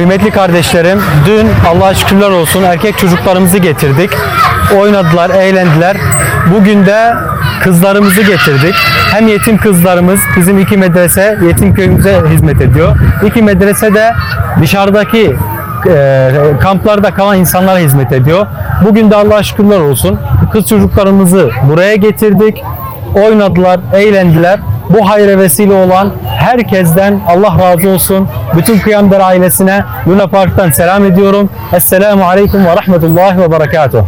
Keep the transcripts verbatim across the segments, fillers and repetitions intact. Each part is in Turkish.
Kıymetli kardeşlerim, dün Allah'a şükürler olsun erkek çocuklarımızı getirdik. Oynadılar, eğlendiler. Bugün de kızlarımızı getirdik. Hem yetim kızlarımız, bizim iki medrese yetim köyümüze hizmet ediyor. İki medrese de dışarıdaki e, kamplarda kalan insanlara hizmet ediyor. Bugün de Allah'a şükürler olsun kız çocuklarımızı buraya getirdik. Oynadılar, eğlendiler. Bu hayra vesile olan herkesten Allah razı olsun. Bütün Kıyamder ailesine Luna Park'tan selam ediyorum. Esselamu Aleyküm ve Rahmetullahi ve Berekatuhu.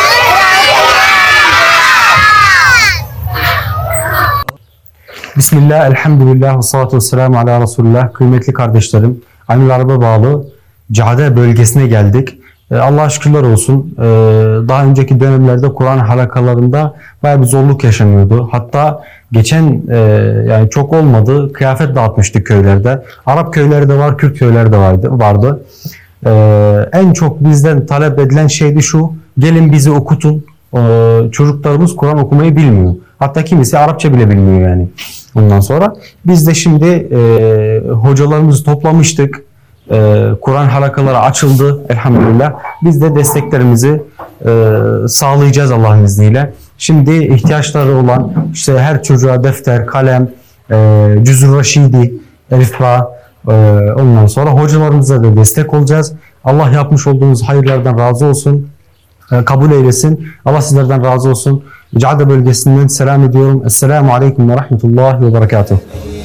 Bismillah, elhamdülillah ve salatu ve selamu ala Resulullah. Kıymetli kardeşlerim, Aynur Araba bağlı Cade bölgesine geldik. Allah'a şükürler olsun. Daha önceki dönemlerde Kur'an halakalarında bayağı bir zorluk yaşanıyordu. Hatta geçen yani çok olmadı kıyafet dağıtmıştık köylerde. Arap köyleri de var, Kürt köyleri de vardı. vardı. En çok bizden talep edilen şey de şu: gelin bizi okutun. Çocuklarımız Kur'an okumayı bilmiyor. Hatta kimisi Arapça bile bilmiyor yani. Ondan sonra biz de şimdi hocalarımızı toplamıştık. Ee, Kur'an halakaları açıldı elhamdülillah. Biz de desteklerimizi e, sağlayacağız Allah'ın izniyle. Şimdi ihtiyaçları olan işte her çocuğa defter, kalem, e, Cüz-ü Raşidi, Elifba, e, ondan sonra hocalarımıza da destek olacağız. Allah yapmış olduğunuz hayırlardan razı olsun. E, kabul eylesin. Allah sizlerden razı olsun. Cade bölgesinden selam ediyorum. Esselamu Aleyküm ve Rahmetullahi ve Berekatuhu.